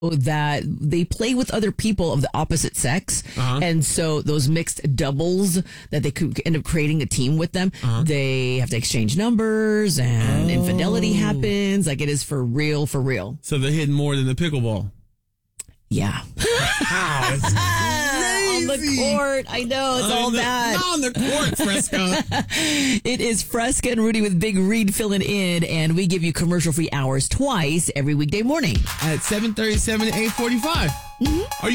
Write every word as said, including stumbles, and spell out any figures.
that they play with other people of the opposite sex. Uh-huh. And so those mixed doubles that they could end up creating a team with them, uh-huh. they have to exchange numbers and oh. infidelity happens. Like it is for real, for real. So they're hitting more than the pickleball. Yeah. Wow, it's on the court. I know, it's all the, that. Not on the court, Fresca. It is Fresca and Rudy with Big Reed filling in, and we give you commercial-free hours twice every weekday morning. At seven thirty-seven to eight forty-five. Mm-hmm. Are